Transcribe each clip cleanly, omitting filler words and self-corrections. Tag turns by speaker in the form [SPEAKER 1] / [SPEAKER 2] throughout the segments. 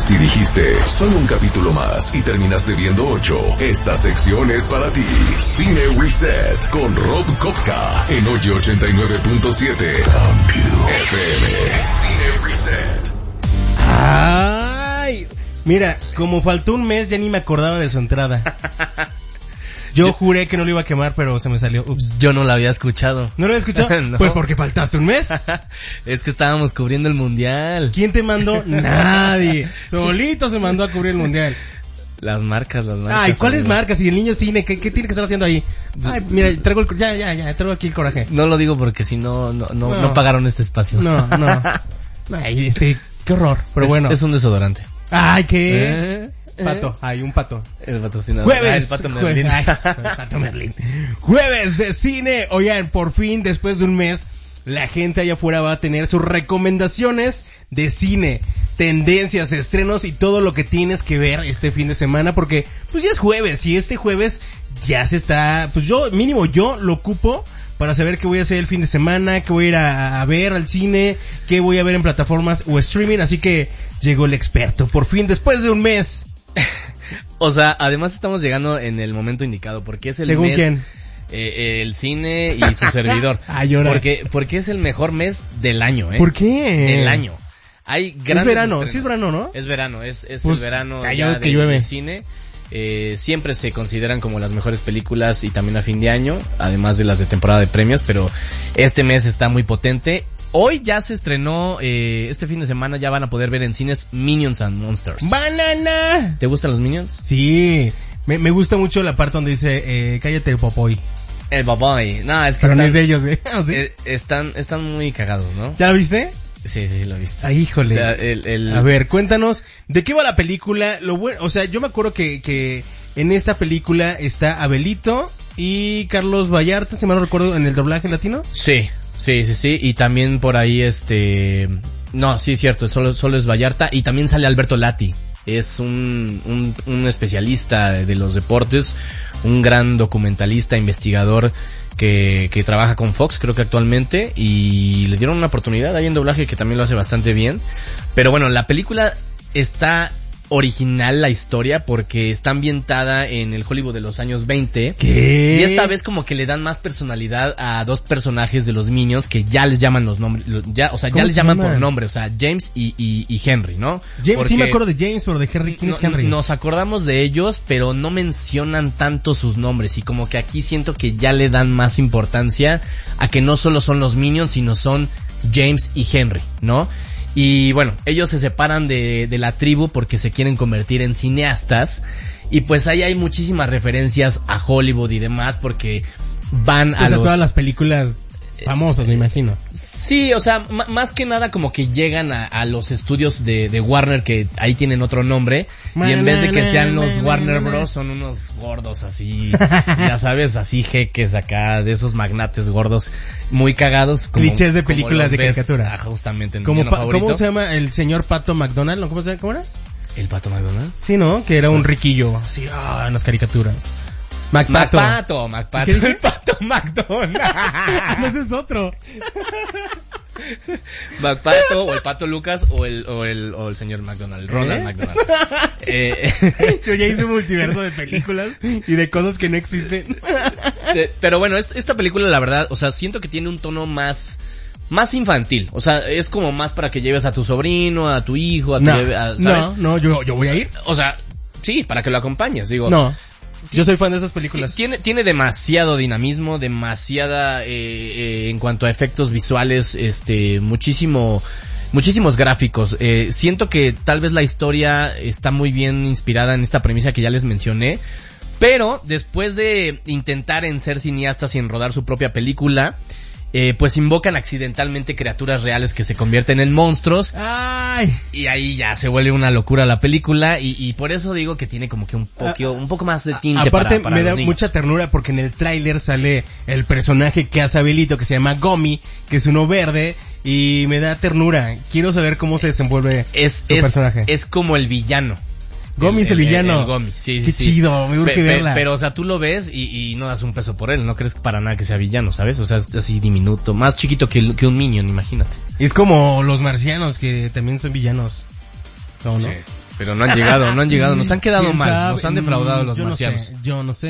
[SPEAKER 1] Si dijiste, solo un capítulo más y terminaste viendo 8, esta sección es para ti. Cine Reset con Rob Kopka en Oye 89.7. Cambio FM. Cine Reset.
[SPEAKER 2] Ay, mira, como faltó un mes ya ni me acordaba de su entrada. Yo juré que no lo iba a quemar, pero se me salió. Ups.
[SPEAKER 3] Yo no la había escuchado.
[SPEAKER 2] ¿No lo había escuchado?
[SPEAKER 3] No.
[SPEAKER 2] Pues porque faltaste un mes.
[SPEAKER 3] Es que estábamos cubriendo el mundial.
[SPEAKER 2] ¿Quién te mandó? Nadie. Solito se mandó a cubrir el mundial.
[SPEAKER 3] Las marcas.
[SPEAKER 2] Ay, ¿cuáles marcas? Y el niño cine, ¿qué tiene que estar haciendo ahí? Ay, mira, traigo traigo aquí el coraje.
[SPEAKER 3] No lo digo porque si no pagaron este espacio.
[SPEAKER 2] No. Ay, qué horror. Pero bueno.
[SPEAKER 3] Es un desodorante.
[SPEAKER 2] Ay, ¿qué? Pato, hay un pato.
[SPEAKER 3] El patrocinador.
[SPEAKER 2] Jueves.
[SPEAKER 3] El pato Merlín.
[SPEAKER 2] Ay, el pato Merlín. Jueves de cine. Oigan, por fin, después de un mes, la gente allá afuera va a tener sus recomendaciones de cine, tendencias, estrenos y todo lo que tienes que ver este fin de semana, porque pues ya es jueves y este jueves ya se está, pues yo lo ocupo para saber qué voy a hacer el fin de semana, qué voy a ir a ver al cine, qué voy a ver en plataformas o streaming, así que llegó el experto, por fin, después de un mes.
[SPEAKER 3] O sea, además estamos llegando en el momento indicado, porque es el
[SPEAKER 2] ¿según
[SPEAKER 3] mes...
[SPEAKER 2] quién?
[SPEAKER 3] El cine y su servidor. Porque es el mejor mes del año,
[SPEAKER 2] ¿Por qué?
[SPEAKER 3] Del año. Hay grandes
[SPEAKER 2] es verano,
[SPEAKER 3] estrenos.
[SPEAKER 2] Sí es verano, ¿no?
[SPEAKER 3] Es verano, es
[SPEAKER 2] pues,
[SPEAKER 3] el verano ya
[SPEAKER 2] que llueve.
[SPEAKER 3] del cine. Siempre se consideran como las mejores películas y también a fin de año, además de las de temporada de premios, pero este mes está muy potente. Hoy ya se estrenó, este fin de semana ya van a poder ver en cines Minions and Monsters.
[SPEAKER 2] ¡Banana!
[SPEAKER 3] ¿Te gustan los Minions?
[SPEAKER 2] Sí, me gusta mucho la parte donde dice, cállate el popoy.
[SPEAKER 3] El Popoy, no, es que
[SPEAKER 2] pero no es de ellos, ¿sí?
[SPEAKER 3] Están muy cagados, ¿no?
[SPEAKER 2] ¿Ya lo viste?
[SPEAKER 3] Sí, lo he visto.
[SPEAKER 2] Ay, híjole.
[SPEAKER 3] O sea,
[SPEAKER 2] A ver, cuéntanos, ¿de qué va la película? O sea, yo me acuerdo que en esta película está Abelito y Carlos Vallarta, si mal no recuerdo, en el doblaje latino.
[SPEAKER 3] Sí, y también por ahí no, sí, cierto, solo es Vallarta, y también sale Alberto Lati. Es un especialista de los deportes, un gran documentalista, investigador que trabaja con Fox, creo que actualmente, y le dieron una oportunidad ahí en doblaje que también lo hace bastante bien. Pero bueno, la película está original, la historia, porque está ambientada en el Hollywood de los años 20.
[SPEAKER 2] ¿Qué?
[SPEAKER 3] Y esta vez como que le dan más personalidad a dos personajes de los Minions que ya les llaman los nombres, ya les llaman por nombre, o sea, James y Henry, ¿no?
[SPEAKER 2] James, sí me acuerdo de James, pero de Henry, ¿quién es Henry?
[SPEAKER 3] Nos acordamos de ellos, pero no mencionan tanto sus nombres, y como que aquí siento que ya le dan más importancia a que no solo son los Minions, sino son James y Henry, ¿no? Y bueno, ellos se separan de la tribu porque se quieren convertir en cineastas, y pues ahí hay muchísimas referencias a Hollywood y demás, porque van a
[SPEAKER 2] todas las películas famosas, me imagino.
[SPEAKER 3] Sí, o sea, más que nada como que llegan a los estudios de Warner, que ahí tienen otro nombre, y en vez de que sean los Warner Bros, son unos gordos así, ya sabes, así jeques acá, de esos magnates gordos, muy cagados.
[SPEAKER 2] Clichés de películas de caricatura.
[SPEAKER 3] Justamente.
[SPEAKER 2] ¿Cómo se llama el señor Pato McDonald? ¿Cómo era?
[SPEAKER 3] ¿El Pato McDonald?
[SPEAKER 2] Sí, ¿no? Que era un riquillo, así, en las caricaturas. MacPato.
[SPEAKER 3] El Pato McDonald.
[SPEAKER 2] No, ese es otro.
[SPEAKER 3] MacPato, o el Pato Lucas, o el señor McDonald, Ronald McDonald.
[SPEAKER 2] Yo ya hice un multiverso de películas y de cosas que no existen.
[SPEAKER 3] Pero bueno, esta película, la verdad, o sea, siento que tiene un tono más infantil, o sea, es como más para que lleves a tu sobrino, a tu hijo, a tu bebé, ¿sabes?
[SPEAKER 2] No, yo voy a ir.
[SPEAKER 3] O sea, sí, para que lo acompañes, digo.
[SPEAKER 2] No. Yo soy fan de esas películas.
[SPEAKER 3] Tiene demasiado dinamismo, demasiada en cuanto a efectos visuales, muchísimos gráficos. Siento que tal vez la historia está muy bien inspirada en esta premisa que ya les mencioné, pero después de intentar en ser cineastas y en rodar su propia película, pues invocan accidentalmente criaturas reales que se convierten en monstruos.
[SPEAKER 2] ¡Ay!
[SPEAKER 3] Y ahí ya se vuelve una locura la película, y por eso digo que tiene como que un poco más de tinte.
[SPEAKER 2] Aparte
[SPEAKER 3] para
[SPEAKER 2] me da
[SPEAKER 3] los niños.
[SPEAKER 2] mucha ternura porque en el tráiler sale el personaje que hace Abelito, que se llama Gomi, que es uno verde, y me da ternura. Quiero saber cómo se desenvuelve su personaje.
[SPEAKER 3] Es como el villano.
[SPEAKER 2] Gomi es el villano.
[SPEAKER 3] El Gomi, sí.
[SPEAKER 2] Qué chido, me urge verla.
[SPEAKER 3] Pero, o sea, tú lo ves y no das un peso por él, no crees para nada que sea villano, ¿sabes? O sea, es así diminuto, más chiquito que un Minion, imagínate.
[SPEAKER 2] Es como los marcianos, que también son villanos. ¿No?
[SPEAKER 3] Sí. Pero no han llegado, nos han quedado
[SPEAKER 2] ¿Quién
[SPEAKER 3] mal,
[SPEAKER 2] sabe?
[SPEAKER 3] nos han defraudado los
[SPEAKER 2] Yo no
[SPEAKER 3] marcianos.
[SPEAKER 2] sé,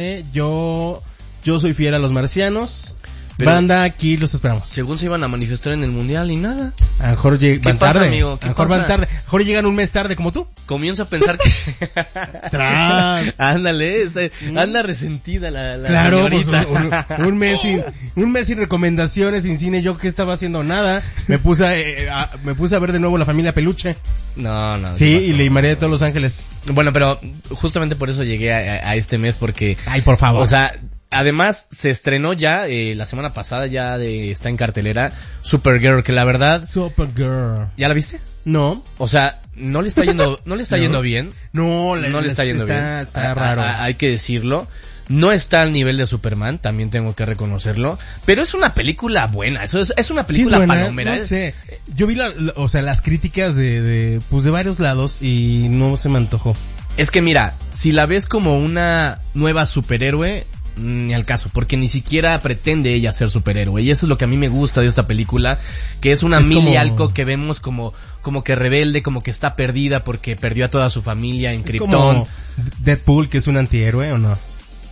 [SPEAKER 2] yo soy fiel a los marcianos.
[SPEAKER 3] Pero-
[SPEAKER 2] Banda, aquí los esperamos.
[SPEAKER 3] Según se iban a manifestar en el mundial y nada.
[SPEAKER 2] A lo mejor van
[SPEAKER 3] pasa,
[SPEAKER 2] tarde.
[SPEAKER 3] amigo? ¿Qué
[SPEAKER 2] A lo mejor
[SPEAKER 3] pasa?
[SPEAKER 2] van tarde. A lo mejor llegan un mes tarde como tú.
[SPEAKER 3] Comienzo a pensar que...
[SPEAKER 2] Tras.
[SPEAKER 3] Ándale, anda resentida la
[SPEAKER 2] Claro, pues,
[SPEAKER 3] señorita.
[SPEAKER 2] un mes sin recomendaciones, sin cine. Yo que estaba haciendo nada, me puse a ver de nuevo La Familia Peluche.
[SPEAKER 3] No.
[SPEAKER 2] Sí,
[SPEAKER 3] ¿qué pasó?
[SPEAKER 2] y Ley María de todos los ángeles.
[SPEAKER 3] Bueno, pero justamente por eso llegué a este mes porque...
[SPEAKER 2] Ay, por favor.
[SPEAKER 3] O sea, además se estrenó ya, la semana pasada ya está en cartelera Supergirl, que la verdad...
[SPEAKER 2] Supergirl.
[SPEAKER 3] ¿Ya la viste?
[SPEAKER 2] No.
[SPEAKER 3] O sea, no le está yendo bien.
[SPEAKER 2] No,
[SPEAKER 3] No le está yendo bien.
[SPEAKER 2] Está raro.
[SPEAKER 3] Hay que decirlo. No está al nivel de Superman, también tengo que reconocerlo. Pero es una película buena, es una
[SPEAKER 2] Sí,
[SPEAKER 3] película
[SPEAKER 2] es buena,
[SPEAKER 3] palomera.
[SPEAKER 2] no sé. Yo vi las críticas de varios lados y no se me antojó.
[SPEAKER 3] Es que mira, si la ves como una nueva superhéroe, ni al caso, porque ni siquiera pretende ella ser superhéroe. Y eso es lo que a mí me gusta de esta película, que es una
[SPEAKER 2] Es
[SPEAKER 3] Millie
[SPEAKER 2] como-
[SPEAKER 3] Alcock que vemos como que rebelde, como que está perdida porque perdió a toda su familia en
[SPEAKER 2] Es
[SPEAKER 3] Krypton.
[SPEAKER 2] como Deadpool, que es un antihéroe, ¿o no?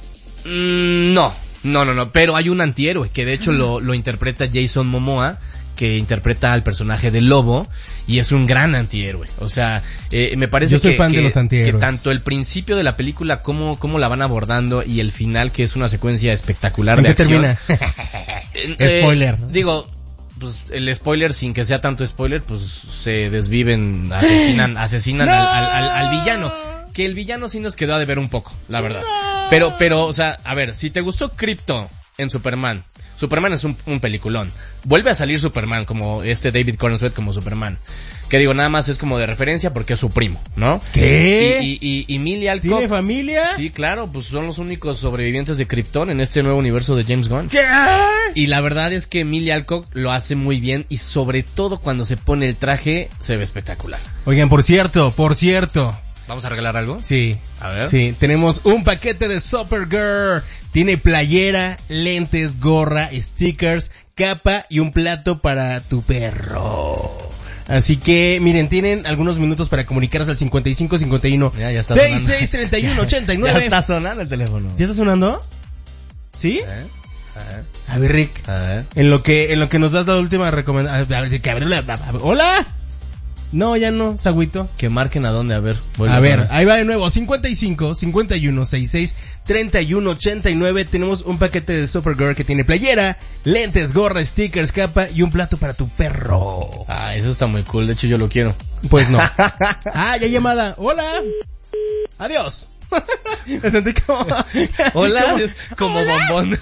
[SPEAKER 3] No, pero hay un antihéroe que de hecho lo interpreta Jason Momoa, que interpreta al personaje de Lobo y es un gran antihéroe. O sea, me parece
[SPEAKER 2] Yo soy fan de los antihéroes.
[SPEAKER 3] que tanto el principio de la película como la van abordando y el final, que es una secuencia espectacular
[SPEAKER 2] ¿En
[SPEAKER 3] de
[SPEAKER 2] qué
[SPEAKER 3] acción.
[SPEAKER 2] termina? Spoiler.
[SPEAKER 3] Digo, pues el spoiler, sin que sea tanto spoiler, pues se desviven, asesinan al villano. Que el villano sí nos quedó a deber un poco, la verdad. Pero, o sea, a ver, si te gustó Krypto en Superman es un peliculón. Vuelve a salir Superman, como David Corenswet como Superman. Que digo, nada más es como de referencia porque es su primo, ¿no?
[SPEAKER 2] ¿Qué?
[SPEAKER 3] Y Millie Alcock.
[SPEAKER 2] ¿Tiene familia?
[SPEAKER 3] Sí, claro, pues son los únicos sobrevivientes de Krypton en este nuevo universo de James Gunn.
[SPEAKER 2] ¿Qué?
[SPEAKER 3] Y la verdad es que Millie Alcock lo hace muy bien y sobre todo cuando se pone el traje se ve espectacular.
[SPEAKER 2] Oigan, por cierto.
[SPEAKER 3] ¿Vamos a regalar algo?
[SPEAKER 2] Sí.
[SPEAKER 3] A ver.
[SPEAKER 2] Sí, tenemos un paquete de Supergirl. Tiene playera, lentes, gorra, stickers, capa y un plato para tu perro. Así que, miren, tienen algunos minutos para comunicarse al 55 51
[SPEAKER 3] Ya está
[SPEAKER 2] 66 31 89.
[SPEAKER 3] Ya está sonando el teléfono.
[SPEAKER 2] ¿Ya está sonando? ¿Sí? A ver, Rick.
[SPEAKER 3] A ver.
[SPEAKER 2] En lo que nos das la última recomendación. Hola. No, ya no, Sagüito.
[SPEAKER 3] Que marquen a dónde, a ver.
[SPEAKER 2] A ver, ahí va de nuevo, 55 51 66 31 89. Tenemos un paquete de Supergirl que tiene playera, lentes, gorra, stickers, capa y un plato para tu perro.
[SPEAKER 3] Ah, eso está muy cool, de hecho yo lo quiero.
[SPEAKER 2] Pues no. Ah, ya llamada. Hola. Adiós. Me sentí como...
[SPEAKER 3] Hola, como bombón.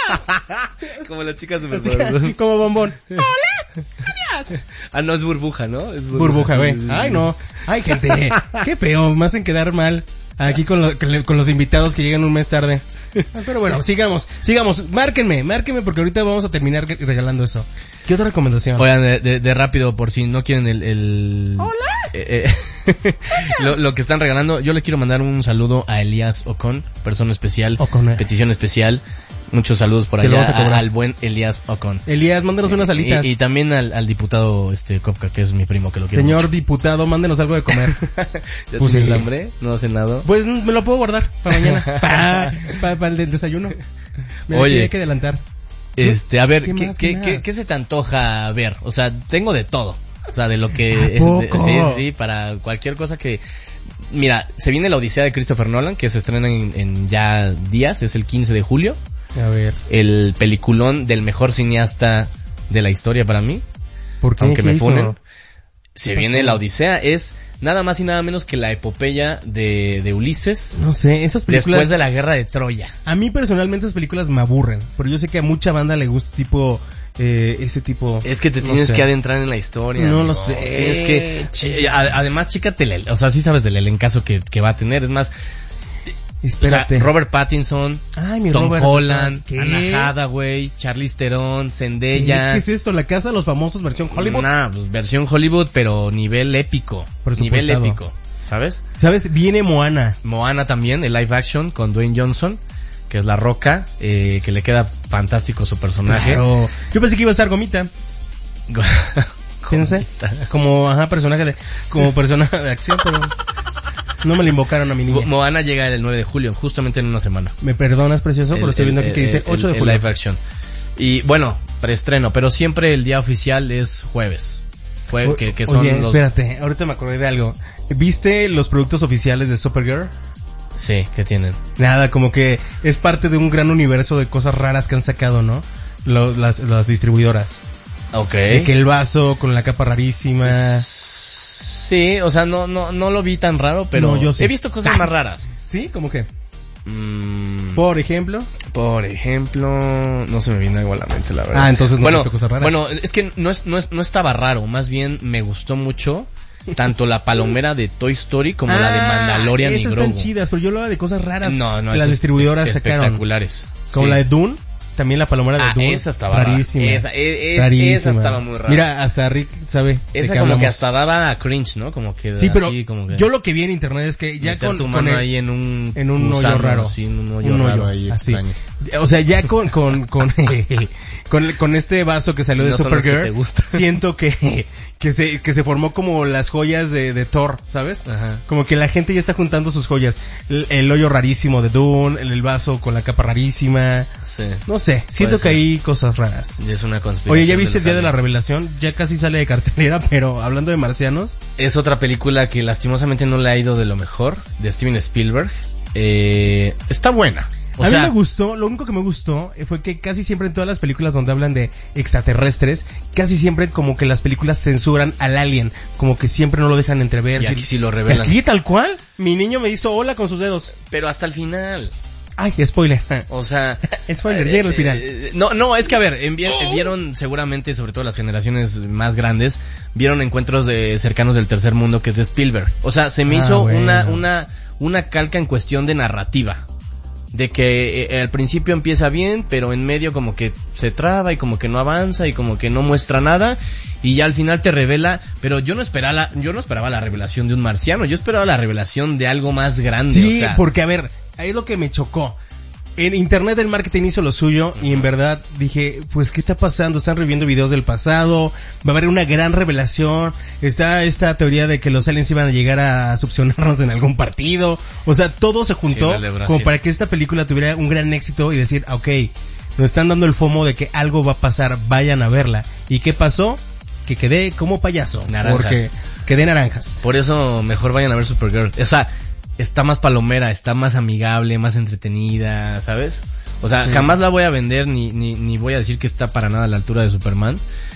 [SPEAKER 3] Como las chicas superpoderosas.
[SPEAKER 2] Como bombón. Hola. Adiós.
[SPEAKER 3] Ah, no, es burbuja, ¿no? Es
[SPEAKER 2] Burbuja, güey.
[SPEAKER 3] sí, sí,
[SPEAKER 2] Ay,
[SPEAKER 3] sí.
[SPEAKER 2] no. Ay, gente. Qué feo. Me hacen quedar mal aquí con los invitados que llegan un mes tarde. Pero bueno, sigamos. Márquenme porque ahorita vamos a terminar regalando eso. ¿Qué otra recomendación?
[SPEAKER 3] Oigan, de rápido, por si no quieren el...
[SPEAKER 2] Hola.
[SPEAKER 3] Lo que están regalando, yo le quiero mandar un saludo a Elías Ocon, persona especial,
[SPEAKER 2] Ocon.
[SPEAKER 3] petición especial. Muchos saludos por
[SPEAKER 2] Te lo
[SPEAKER 3] allá
[SPEAKER 2] vamos a cobrar.
[SPEAKER 3] al buen Elías Ocon.
[SPEAKER 2] Elías, mándenos unas alitas.
[SPEAKER 3] Y también al diputado Kopka, que es mi primo, que lo quiero
[SPEAKER 2] Señor
[SPEAKER 3] mucho.
[SPEAKER 2] diputado, mándenos algo de comer.
[SPEAKER 3] ¿Ya
[SPEAKER 2] Pues
[SPEAKER 3] tienes
[SPEAKER 2] sí.
[SPEAKER 3] hambre? ¿No has cenado?
[SPEAKER 2] Pues me lo puedo guardar para mañana. Para el del desayuno.
[SPEAKER 3] Oye.
[SPEAKER 2] Hay que adelantar.
[SPEAKER 3] A ver,
[SPEAKER 2] ¿Qué más?
[SPEAKER 3] ¿qué se te antoja ver? O sea, tengo de todo. O sea, de lo que...
[SPEAKER 2] ¿A poco?
[SPEAKER 3] Sí, para cualquier cosa que... Mira, se viene la Odisea de Christopher Nolan, que se estrena en ya días, es el 15 de julio.
[SPEAKER 2] A ver.
[SPEAKER 3] El peliculón del mejor cineasta de la historia para mí.
[SPEAKER 2] ¿Por qué?
[SPEAKER 3] Aunque
[SPEAKER 2] ¿Qué
[SPEAKER 3] me
[SPEAKER 2] hizo?
[SPEAKER 3] funen. Se
[SPEAKER 2] ¿Qué
[SPEAKER 3] viene
[SPEAKER 2] pasó?
[SPEAKER 3] la Odisea, es nada más y nada menos que la epopeya de Ulises
[SPEAKER 2] No sé, esas películas...
[SPEAKER 3] después de la guerra de Troya.
[SPEAKER 2] A mí personalmente esas películas me aburren, pero yo sé que a mucha banda le gusta ese tipo...
[SPEAKER 3] Es que te
[SPEAKER 2] no
[SPEAKER 3] tienes
[SPEAKER 2] sé.
[SPEAKER 3] que adentrar en la historia.
[SPEAKER 2] No
[SPEAKER 3] amigo.
[SPEAKER 2] lo sé.
[SPEAKER 3] Tienes que... además, chécate, o sea, sí sabes del elencazo que va a tener. Es más,
[SPEAKER 2] Espérate.
[SPEAKER 3] o sea, Robert Pattinson,
[SPEAKER 2] Ay, mi
[SPEAKER 3] Tom
[SPEAKER 2] Robert.
[SPEAKER 3] Holland,
[SPEAKER 2] ¿Qué?
[SPEAKER 3] Anna Hathaway, Charlize Theron,
[SPEAKER 2] ¿Qué
[SPEAKER 3] Zendaya.
[SPEAKER 2] es esto? ¿La casa de los famosos versión Hollywood?
[SPEAKER 3] Nah, pues versión Hollywood, pero nivel épico. Nivel
[SPEAKER 2] Presupuestado.
[SPEAKER 3] épico. ¿Sabes?
[SPEAKER 2] ¿Sabes? Viene Moana.
[SPEAKER 3] Moana también, el live action con Dwayne Johnson, que es La Roca, que le queda fantástico su personaje.
[SPEAKER 2] Claro. Yo pensé que iba a estar Gomita. Fíjense. Como, persona de acción, pero... No me la invocaron a mi niña.
[SPEAKER 3] Moana llega el 9 de julio, justamente en una semana.
[SPEAKER 2] ¿Me perdonas, precioso? Pero estoy viendo aquí que dice 8 de julio.
[SPEAKER 3] El live action. Y bueno, preestreno, pero siempre el día oficial es jueves. Que son
[SPEAKER 2] oye,
[SPEAKER 3] los...
[SPEAKER 2] espérate, ahorita me acordé de algo. ¿Viste los productos oficiales de Supergirl?
[SPEAKER 3] Sí, ¿qué tienen?
[SPEAKER 2] Nada, como que es parte de un gran universo de cosas raras que han sacado, ¿no? Las distribuidoras.
[SPEAKER 3] Ok.
[SPEAKER 2] De que el vaso con la capa rarísima.
[SPEAKER 3] Sí, o sea, no lo vi tan raro, pero
[SPEAKER 2] no, yo sí.
[SPEAKER 3] He visto cosas más raras.
[SPEAKER 2] ¿Sí? ¿Cómo qué? Por ejemplo,
[SPEAKER 3] no se me viene algo a la mente, la verdad.
[SPEAKER 2] Ah, entonces no he visto cosas raras.
[SPEAKER 3] Bueno, es que no estaba raro, más bien me gustó mucho tanto la palomera de Toy Story como la de Mandalorian y Grogu.
[SPEAKER 2] Esas están chidas, pero yo hablaba de cosas raras
[SPEAKER 3] no,
[SPEAKER 2] que las distribuidoras sacaron.
[SPEAKER 3] Espectaculares.
[SPEAKER 2] Como la de Dune. También la palomera de Dune.
[SPEAKER 3] Esa estaba
[SPEAKER 2] rarísima.
[SPEAKER 3] Rarísima. Esa estaba muy rara.
[SPEAKER 2] Mira, hasta Rick sabe.
[SPEAKER 3] Esa como que hasta daba cringe, ¿no? Como que
[SPEAKER 2] sí, pero
[SPEAKER 3] así, como que
[SPEAKER 2] yo lo que vi en internet es que ya
[SPEAKER 3] con tu mano ahí en un
[SPEAKER 2] hoyo raro.
[SPEAKER 3] Sí, en un hoyo raro ahí
[SPEAKER 2] así.
[SPEAKER 3] extraño.
[SPEAKER 2] O sea, ya con este vaso que salió de Supergirl, siento que se formó como las joyas de Thor, ¿sabes?
[SPEAKER 3] Ajá.
[SPEAKER 2] Como que la gente ya está juntando sus joyas. El hoyo rarísimo de Dune, el vaso con la capa rarísima.
[SPEAKER 3] Sí.
[SPEAKER 2] No sé, siento que hay cosas raras.
[SPEAKER 3] Y es una conspiración.
[SPEAKER 2] Oye, ¿ya viste el Día de la Revelación? Ya casi sale de cartelera, pero hablando de marcianos.
[SPEAKER 3] Es otra película que lastimosamente no le ha ido de lo mejor, de Steven Spielberg. Está buena.
[SPEAKER 2] A mí me gustó, lo único que me gustó fue que casi siempre en todas las películas donde hablan de extraterrestres, casi siempre como que las películas censuran al alien, como que siempre no lo dejan entrever.
[SPEAKER 3] Y aquí sí lo revelan.
[SPEAKER 2] Aquí tal cual, mi niño me hizo hola con sus dedos.
[SPEAKER 3] Pero hasta el final.
[SPEAKER 2] Ay, spoiler.
[SPEAKER 3] O sea...
[SPEAKER 2] spoiler, llega al final.
[SPEAKER 3] No, es que a ver, vieron seguramente, sobre todo las generaciones más grandes, vieron encuentros cercanos del tercer mundo que es de Spielberg. O sea, se me hizo una calca en cuestión de narrativa. De que al principio empieza bien, pero en medio como que se traba y como que no avanza y como que no muestra nada y ya al final te revela, pero yo no esperaba la revelación de un marciano, yo esperaba la revelación de algo más grande.
[SPEAKER 2] Sí,
[SPEAKER 3] o sea,
[SPEAKER 2] porque a ver, ahí es lo que me chocó. En internet el marketing hizo lo suyo y en verdad dije, pues ¿qué está pasando? Están reviendo videos del pasado, va a haber una gran revelación, está esta teoría de que los aliens iban a llegar a succionarnos en algún partido, o sea, todo se juntó como para que esta película tuviera un gran éxito y decir, ok, nos están dando el FOMO de que algo va a pasar, vayan a verla. ¿Y qué pasó? Que quedé como payaso,
[SPEAKER 3] naranjas.
[SPEAKER 2] Porque quedé naranjas.
[SPEAKER 3] Por eso mejor vayan a ver Supergirl, o sea, está más palomera, está más amigable, más entretenida, ¿sabes? O sea, jamás la voy a vender ni voy a decir que está para nada a la altura de Superman.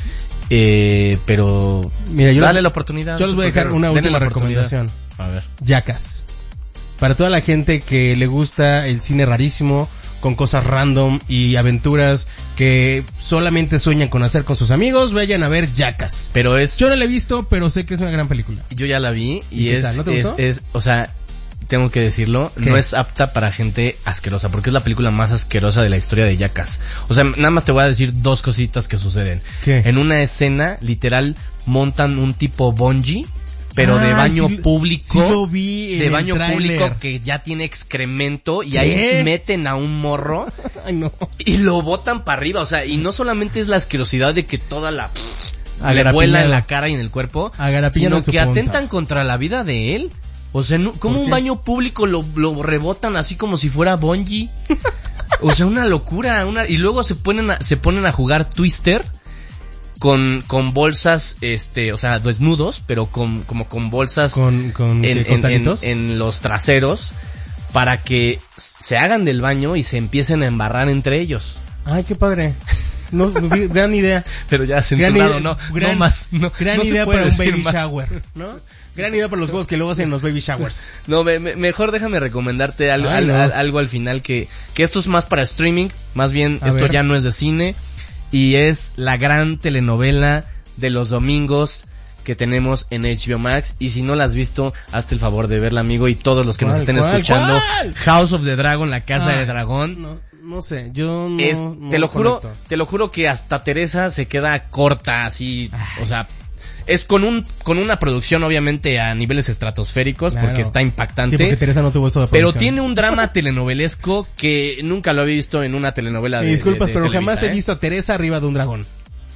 [SPEAKER 3] Pero
[SPEAKER 2] mira,
[SPEAKER 3] dale la oportunidad.
[SPEAKER 2] Yo les voy a dejar una última recomendación.
[SPEAKER 3] A ver.
[SPEAKER 2] Jackass. Para toda la gente que le gusta el cine rarísimo, con cosas random y aventuras que solamente sueñan con hacer con sus amigos, vayan a ver Jackass.
[SPEAKER 3] Pero
[SPEAKER 2] yo no la he visto, pero sé que es una gran película.
[SPEAKER 3] Yo ya la vi y
[SPEAKER 2] ¿no te gustó?
[SPEAKER 3] o sea, tengo que decirlo,
[SPEAKER 2] ¿qué?
[SPEAKER 3] No es apta para gente asquerosa, porque es la película más asquerosa de la historia de Jackass. O sea, nada más te voy a decir dos cositas que suceden.
[SPEAKER 2] ¿Qué?
[SPEAKER 3] En una escena, literal, montan un tipo bungee, pero de baño público,
[SPEAKER 2] sí lo vi en
[SPEAKER 3] de
[SPEAKER 2] el
[SPEAKER 3] baño
[SPEAKER 2] tráiler.
[SPEAKER 3] público que ya tiene excremento y
[SPEAKER 2] ¿qué?
[SPEAKER 3] ahí meten a un morro.
[SPEAKER 2] Ay, no.
[SPEAKER 3] Y lo botan para arriba, o sea, y no solamente es la asquerosidad de que toda le
[SPEAKER 2] Agarapiñada.
[SPEAKER 3] vuela en la cara y en el cuerpo,
[SPEAKER 2] Agarapiñada
[SPEAKER 3] sino
[SPEAKER 2] en su
[SPEAKER 3] que
[SPEAKER 2] punta.
[SPEAKER 3] atentan contra la vida de él. O sea, como un baño público lo rebotan así como si fuera bungee. O sea, una locura, y luego se ponen a jugar Twister con bolsas, o sea, desnudos, pero como con bolsas en los traseros para que se hagan del baño y se empiecen a embarrar entre ellos.
[SPEAKER 2] Ay, qué padre. No, gran idea.
[SPEAKER 3] Pero ya censurado, no más.
[SPEAKER 2] Gran
[SPEAKER 3] no
[SPEAKER 2] idea
[SPEAKER 3] para
[SPEAKER 2] un baby
[SPEAKER 3] más.
[SPEAKER 2] shower, ¿no? Gran idea para los juegos que luego hacen los baby showers.
[SPEAKER 3] No, mejor déjame recomendarte algo, algo al final que esto es más para streaming, más bien
[SPEAKER 2] A
[SPEAKER 3] esto
[SPEAKER 2] ver.
[SPEAKER 3] ya no es de cine y es la gran telenovela de los domingos que tenemos en HBO Max, y si no la has visto, hazte el favor de verla, amigo, y todos los que nos estén escuchando.
[SPEAKER 2] ¿Cuál?
[SPEAKER 3] House of the Dragon, la casa de dragón.
[SPEAKER 2] No sé, yo no
[SPEAKER 3] te lo juro que hasta Teresa se queda corta así. Ay. O sea, es con una producción obviamente a niveles estratosféricos, claro, porque está impactante.
[SPEAKER 2] Sí, porque Teresa no tuvo eso de producción.
[SPEAKER 3] Pero tiene un drama telenovelesco que nunca lo había visto en una telenovela de
[SPEAKER 2] disculpas, pero
[SPEAKER 3] Televisa,
[SPEAKER 2] jamás he visto a Teresa arriba de un dragón.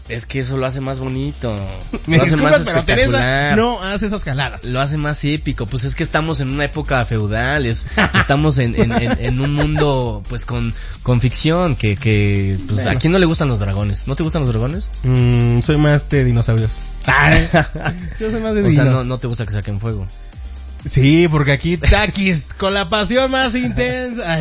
[SPEAKER 3] Es que eso lo hace más bonito.
[SPEAKER 2] Me
[SPEAKER 3] Lo hace más
[SPEAKER 2] disculpas, pero Teresa
[SPEAKER 3] espectacular.
[SPEAKER 2] no hace esas jaladas.
[SPEAKER 3] Lo hace más épico. Pues es que estamos en una época feudal. Estamos en un mundo, pues, con ficción. Que pues,
[SPEAKER 2] Bueno.
[SPEAKER 3] ¿a quién no le gustan los dragones? ¿No te gustan los dragones?
[SPEAKER 2] Soy más de dinosaurios. Yo soy más de
[SPEAKER 3] O sea,
[SPEAKER 2] dinos.
[SPEAKER 3] no te gusta que saquen fuego.
[SPEAKER 2] Sí, porque aquí Takis, con la pasión más intensa.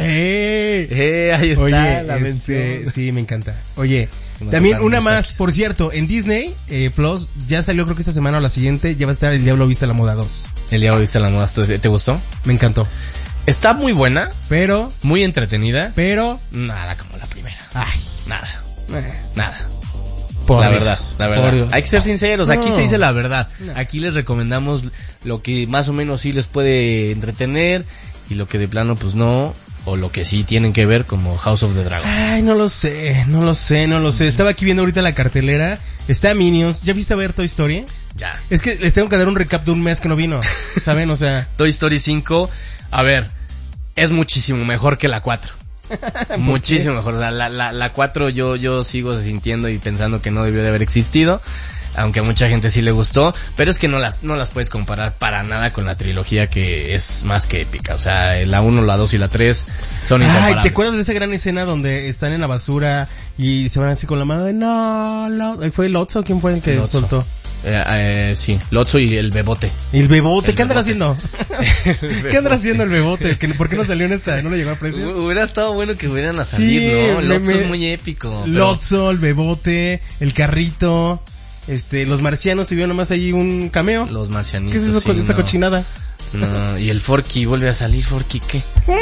[SPEAKER 3] Ahí está
[SPEAKER 2] Oye,
[SPEAKER 3] la mención.
[SPEAKER 2] sí, me encanta. Oye,
[SPEAKER 3] Se me
[SPEAKER 2] también
[SPEAKER 3] antojaron
[SPEAKER 2] una
[SPEAKER 3] unos
[SPEAKER 2] más,
[SPEAKER 3] Takis.
[SPEAKER 2] por cierto, en Disney Plus ya salió, creo que esta semana o la siguiente, ya va a estar El Diablo Viste a la Moda 2.
[SPEAKER 3] El diablo viste la moda. ¿Te gustó?
[SPEAKER 2] Me encantó.
[SPEAKER 3] Está muy buena,
[SPEAKER 2] Pero,
[SPEAKER 3] muy entretenida.
[SPEAKER 2] nada
[SPEAKER 3] como la primera.
[SPEAKER 2] ay,
[SPEAKER 3] Nada.
[SPEAKER 2] eh,
[SPEAKER 3] La
[SPEAKER 2] por
[SPEAKER 3] verdad,
[SPEAKER 2] Dios,
[SPEAKER 3] la
[SPEAKER 2] por
[SPEAKER 3] verdad.
[SPEAKER 2] Dios.
[SPEAKER 3] Hay que ser sinceros, aquí
[SPEAKER 2] No.
[SPEAKER 3] se dice la verdad.
[SPEAKER 2] No.
[SPEAKER 3] Aquí les recomendamos lo que más o menos sí les puede entretener y lo que de plano pues no, o lo que sí tienen que ver como House of the Dragon.
[SPEAKER 2] Ay, no lo sé. Estaba aquí viendo ahorita la cartelera. Está Minions. ¿Ya viste a ver Toy Story?
[SPEAKER 3] Ya.
[SPEAKER 2] Es que les tengo que dar un recap de un mes que no vino. ¿Saben? O sea,
[SPEAKER 3] Toy Story 5, a ver, es muchísimo mejor que la 4. Muchísimo mejor. O sea, la 4 yo sigo sintiendo y pensando que no debió de haber existido. Aunque a mucha gente sí le gustó, pero es que no las puedes comparar para nada con la trilogía que es más que épica. O sea, la 1, la 2 y la 3 son incomparables.
[SPEAKER 2] ay, ¿te acuerdas de esa gran escena donde están en la basura y se van así con la mano de no, ¿fue Lotso? ¿Quién fue el que
[SPEAKER 3] Lotso.
[SPEAKER 2] soltó?
[SPEAKER 3] Sí, Lotso y el Bebote.
[SPEAKER 2] El Bebote,
[SPEAKER 3] El
[SPEAKER 2] ¿qué andan
[SPEAKER 3] Bebote.
[SPEAKER 2] haciendo? ¿Qué andan haciendo el Bebote? ¿Por qué no salió en esta? ¿No le llegó a precio?
[SPEAKER 3] Hubiera estado bueno que hubieran a salir,
[SPEAKER 2] Sí,
[SPEAKER 3] ¿no? Lotso
[SPEAKER 2] me-
[SPEAKER 3] es muy épico. pero-
[SPEAKER 2] Lotso, el Bebote, el carrito, los marcianos tuvieron nomás ahí un cameo.
[SPEAKER 3] Los marcianitos.
[SPEAKER 2] ¿Qué es eso
[SPEAKER 3] sí,
[SPEAKER 2] con esa
[SPEAKER 3] no.
[SPEAKER 2] cochinada?
[SPEAKER 3] No, y el Forky vuelve a salir. ¿Forky qué?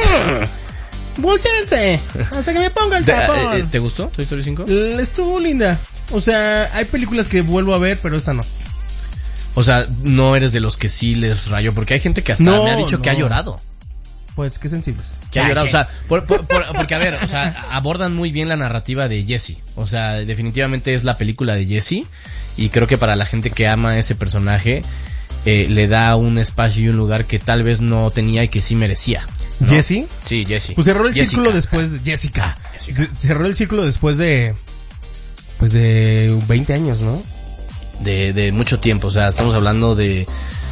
[SPEAKER 2] ¡Voltéense! Hasta que me ponga el tapón.
[SPEAKER 3] ¿Te gustó Toy Story 5?
[SPEAKER 2] Estuvo linda. O sea, hay películas que vuelvo a ver, pero esta no.
[SPEAKER 3] O sea, no eres de los que sí les rayó, porque hay gente que hasta
[SPEAKER 2] No,
[SPEAKER 3] me ha dicho que ha
[SPEAKER 2] no.
[SPEAKER 3] llorado.
[SPEAKER 2] Pues, qué sensibles.
[SPEAKER 3] Que ha
[SPEAKER 2] Ah,
[SPEAKER 3] llorado,
[SPEAKER 2] ¿qué?
[SPEAKER 3] o sea, porque a ver, o sea, abordan muy bien la narrativa de Jesse. O sea, definitivamente es la película de Jesse. Y creo que para la gente que ama a ese personaje, le da un espacio y un lugar que tal vez no tenía y que sí merecía, ¿no?
[SPEAKER 2] ¿Jesse?
[SPEAKER 3] Sí, Jesse.
[SPEAKER 2] Pues cerró el
[SPEAKER 3] Jessica.
[SPEAKER 2] círculo después de Jessica.
[SPEAKER 3] Jessica.
[SPEAKER 2] Cerró el círculo después de 20 años, ¿no?
[SPEAKER 3] De mucho tiempo, o sea, estamos hablando de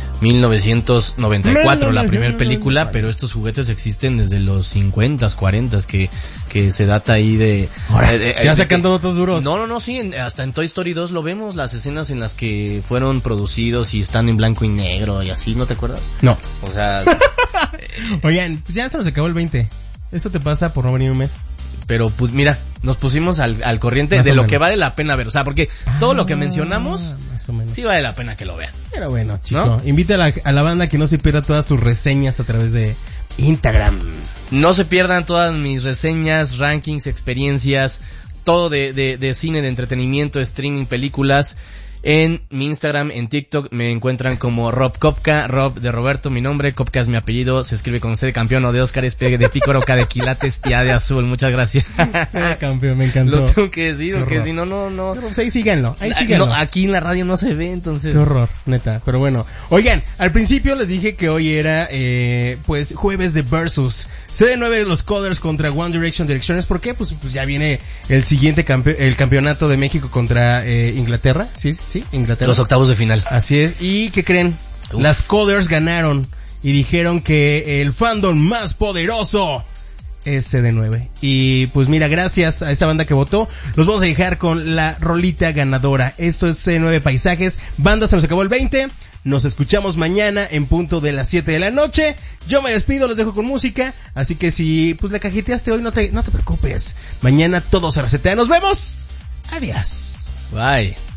[SPEAKER 3] 1994 la primera película, pero estos juguetes existen desde los 50s, 40s, que se data ahí de...
[SPEAKER 2] Ya sacando datos duros.
[SPEAKER 3] No, sí, hasta en Toy Story 2 lo vemos, las escenas en las que fueron producidos y están en blanco y negro y así, ¿no te acuerdas?
[SPEAKER 2] No.
[SPEAKER 3] O sea,
[SPEAKER 2] Oigan, pues ya se nos acabó el 20. Esto te pasa por no venir un mes.
[SPEAKER 3] pero pues mira, nos pusimos al corriente
[SPEAKER 2] Más
[SPEAKER 3] de
[SPEAKER 2] o
[SPEAKER 3] lo
[SPEAKER 2] menos.
[SPEAKER 3] que vale la pena ver, o sea, porque todo lo que mencionamos
[SPEAKER 2] Más o menos.
[SPEAKER 3] sí vale la pena que lo vean.
[SPEAKER 2] Pero bueno, chico,
[SPEAKER 3] ¿No?
[SPEAKER 2] invita a la banda que no se pierda todas sus reseñas a través de Instagram.
[SPEAKER 3] No se pierdan todas mis reseñas, rankings, experiencias, todo de cine, de entretenimiento, streaming, películas. En mi Instagram, en TikTok, me encuentran como Rob Kopka, Rob de Roberto, mi nombre, Kopka es mi apellido, se escribe con C de campeón, O de Oscar, es P de pícoro, K de quilates y A de azul. Muchas gracias.
[SPEAKER 2] Sí, campeón, me encantó.
[SPEAKER 3] Lo tengo que decir,
[SPEAKER 2] Qué
[SPEAKER 3] porque
[SPEAKER 2] horror.
[SPEAKER 3] si no, no.
[SPEAKER 2] Pues ahí síganlo, ahí síganlo.
[SPEAKER 3] No, aquí en la radio no se ve, entonces.
[SPEAKER 2] Qué horror, neta, pero bueno. Oigan, al principio les dije que hoy era, pues, jueves de Versus. CD9 los Coders contra One Direction Direcciones. ¿Por qué? Pues ya viene el siguiente el campeonato de México contra Inglaterra. Sí, Inglaterra.
[SPEAKER 3] Los octavos de final.
[SPEAKER 2] Así es. ¿Y qué creen?
[SPEAKER 3] Uf.
[SPEAKER 2] Las Coders ganaron y dijeron que el fandom más poderoso es CD9. Y pues mira, gracias a esta banda que votó, los vamos a dejar con la rolita ganadora. Esto es CD9 Paisajes. Banda, se nos acabó el 20. Nos escuchamos mañana en punto de las 7 de la noche. Yo me despido, los dejo con música. Así que si pues la cajeteaste hoy, no te preocupes. Mañana todo se resetea. Nos vemos. Adiós.
[SPEAKER 3] Bye.